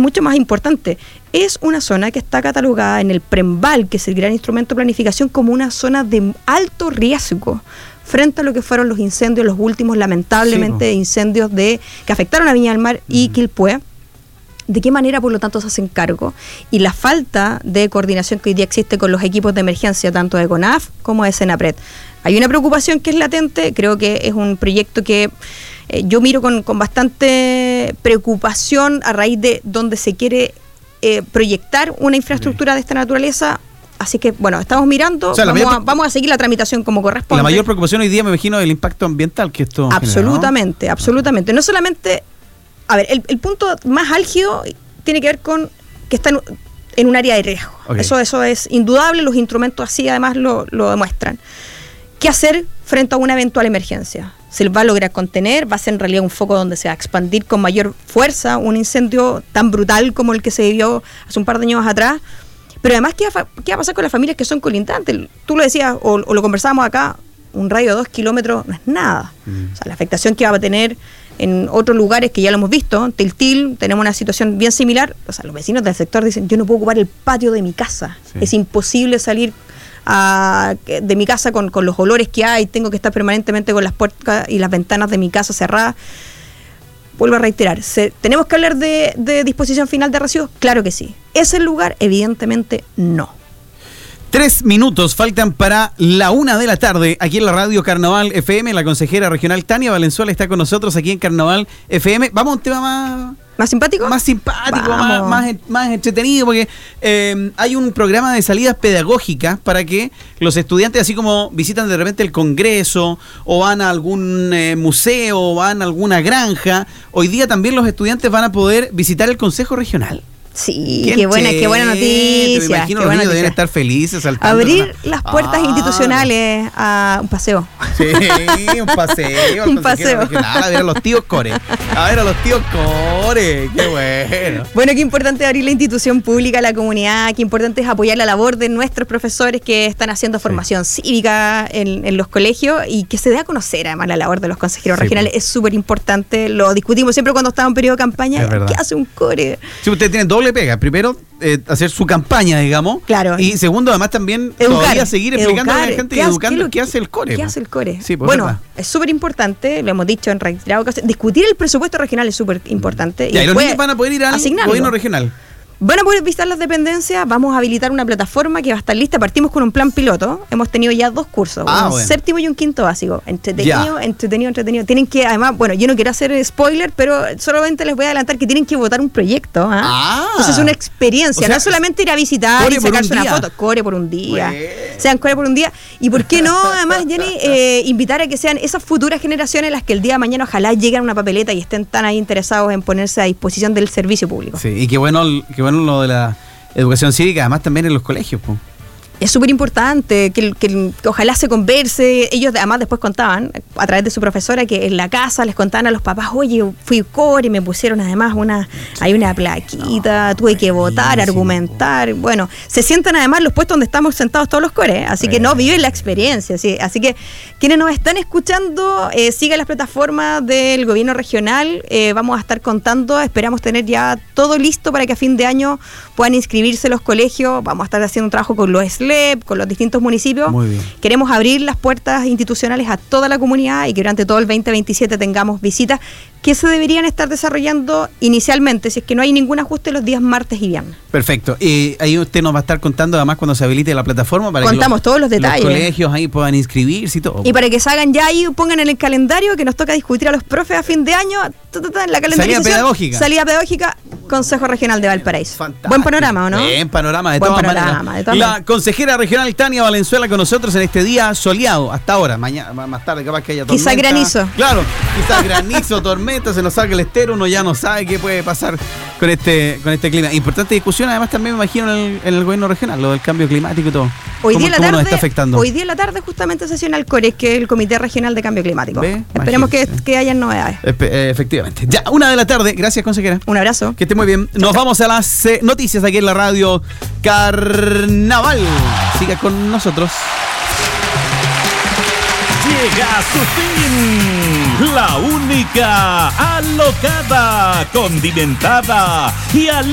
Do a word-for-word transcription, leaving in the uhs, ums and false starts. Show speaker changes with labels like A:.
A: mucho más importante. Es una zona que está catalogada en el PREMBAL, que es el gran instrumento de planificación, como una zona de alto riesgo frente a lo que fueron los incendios, los últimos, lamentablemente, sí, incendios de que afectaron a Viña del Mar y uh-huh. Quilpué. ¿De qué manera, por lo tanto, se hacen cargo? Y la falta de coordinación que hoy día existe con los equipos de emergencia, tanto de CONAF como de SENAPRED. Hay una preocupación que es latente, creo que es un proyecto que eh, yo miro con, con bastante preocupación a raíz de donde se quiere eh, proyectar una infraestructura sí. de esta naturaleza. Así que, bueno, estamos mirando, o sea, vamos, mayor, a, vamos a seguir la tramitación como corresponde.
B: La mayor preocupación hoy día, me imagino, es el impacto ambiental que esto
A: Absolutamente, genera, ¿no? absolutamente. No solamente... A ver, el, el punto más álgido tiene que ver con que está en, en un área de riesgo. Okay. Eso, eso es indudable, los instrumentos así además lo, lo demuestran. ¿Qué hacer frente a una eventual emergencia? ¿Se va a lograr contener? ¿Va a ser en realidad un foco donde se va a expandir con mayor fuerza un incendio tan brutal como el que se vivió hace un par de años atrás? Pero además, ¿qué va, qué va a pasar con las familias que son colindantes? Tú lo decías, o, o lo conversábamos acá, un radio de dos kilómetros no es nada. Mm. O sea, la afectación que va a tener en otros lugares que ya lo hemos visto, Tiltil, tenemos una situación bien similar. O sea, los vecinos del sector dicen, yo no puedo ocupar el patio de mi casa. Sí. Es imposible salir a, de mi casa con, con los olores que hay, tengo que estar permanentemente con las puertas y las ventanas de mi casa cerradas. Vuelvo a reiterar, ¿se, ¿tenemos que hablar de, de disposición final de residuos? Claro que sí. ¿Es el lugar? Evidentemente no.
B: Tres minutos faltan para la una de la tarde aquí en la radio Carnaval F M. La consejera regional Tania Valenzuela está con nosotros aquí en Carnaval F M. Vamos a un tema más...
A: ¿Más simpático?
B: Más simpático, más, más, más entretenido, porque eh, hay un programa de salidas pedagógicas para que los estudiantes, así como visitan de repente el Congreso, o van a algún eh, museo, o van a alguna granja, hoy día también los estudiantes van a poder visitar el Consejo Regional.
A: Sí, qué, qué buena, qué buena noticia.
B: Me imagino los niños deben estar felices saltando.
A: Abrir una... las puertas ah, institucionales a un paseo.
B: Sí, un paseo.
A: un paseo.
B: A ver a los tíos Core. A ver a los tíos Core. Qué bueno.
A: Bueno, qué importante abrir la institución pública a la comunidad, qué importante es apoyar la labor de nuestros profesores que están haciendo formación sí. cívica en, en los colegios y que se dé a conocer además la labor de los consejeros sí, regionales. Pues. Es súper importante. Lo discutimos siempre cuando estaba en periodo de campaña. ¿Qué hace un Core?
B: Si ustedes tienen doble pega. Primero, eh, hacer su campaña, digamos.
A: Claro.
B: Y segundo, además también
A: educar,
B: todavía seguir explicando
A: educar,
B: a la gente y
A: ¿qué
B: educando
A: hace,
B: qué hace el Core.
A: ¿Qué
B: pues.
A: hace el Core?
B: Sí, pues,
A: bueno,
B: verdad.
A: Es súper importante, lo hemos dicho en reiterado ocasiones, discutir el presupuesto regional es súper importante.
B: Y, y los niños van a poder ir al asignarlo. Gobierno regional.
A: Van a poder visitar las dependencias, vamos a habilitar una plataforma que va a estar lista. Partimos con un plan piloto, hemos tenido ya dos cursos,
B: ah,
A: un
B: bueno.
A: séptimo y un quinto básico. Entretenido, ya. entretenido, entretenido. Tienen que, además, bueno, yo no quiero hacer spoiler, pero solamente les voy a adelantar que tienen que votar un proyecto. ¿eh? Ah. Entonces es una experiencia, o sea, no es solamente ir a visitar y sacarse un una foto, Core por un día. Bueno. Sean Core por un día. Y por qué no, además, Jenny, eh, invitar a que sean esas futuras generaciones las que el día de mañana ojalá lleguen a una papeleta y estén tan ahí interesados en ponerse a disposición del servicio público.
B: Sí, y qué bueno, qué bueno lo de la educación cívica, además también en los colegios, pues.
A: Es súper importante que, que, que ojalá se converse. Ellos además después contaban, a través de su profesora, que en la casa les contaban a los papás, oye, fui Core y me pusieron además una, hay una plaquita, no, tuve que votar, argumentar. Bueno, se sientan además los puestos donde estamos sentados todos los Core, así que no viven la experiencia. ¿sí? Así que quienes nos están escuchando, eh, sigan las plataformas del gobierno regional, eh, vamos a estar contando, esperamos tener ya todo listo para que a fin de año puedan inscribirse los colegios. Vamos a estar haciendo un trabajo con los S L E P, con los distintos municipios.
B: Muy bien.
A: Queremos abrir las puertas institucionales a toda la comunidad y que durante todo el veinte veintisiete tengamos visitas que se deberían estar desarrollando inicialmente, si es que no hay ningún ajuste, los días martes y viernes.
B: Perfecto. Y ahí usted nos va a estar contando además cuando se habilite la plataforma para
A: Contamos
B: que los,
A: todos los detalles.
B: Los colegios ahí puedan inscribirse y todo.
A: Y para que se hagan ya ahí, pongan en el calendario que nos toca discutir a los profes a fin de año, en la calendarización.
B: Salida pedagógica.
A: Salida pedagógica, Consejo Regional de Valparaíso.
B: Fantástico.
A: Buen panorama, ¿o no?
B: Buen panorama, de
A: Buen
B: todas
A: panorama,
B: maneras.
A: De todas
B: la
A: maneras.
B: consejera regional Tania Valenzuela con nosotros en este día soleado, hasta ahora, mañana, más tarde capaz que haya tormenta.
A: Quizás granizo.
B: Claro, quizás granizo, tormenta, se nos salga el estero, uno ya no sabe qué puede pasar con este con este clima. Importante discusión, además también me imagino en el, en el gobierno regional, lo del cambio climático y todo.
A: Hoy
B: ¿Cómo,
A: día, la
B: cómo
A: tarde,
B: nos está afectando?
A: hoy día en la tarde justamente sesiona el CORES, que es el Comité Regional de Cambio Climático.
B: ¿Ve?
A: Esperemos que, que hayan novedades.
B: Espe- eh, efectivamente. Ya, una de la tarde. Gracias, consejera.
A: Un abrazo.
B: Que esté muy bien. Nos vamos a las eh, noticias aquí en la radio Carnaval. Siga con nosotros.
C: Llega a su fin la única alocada, condimentada y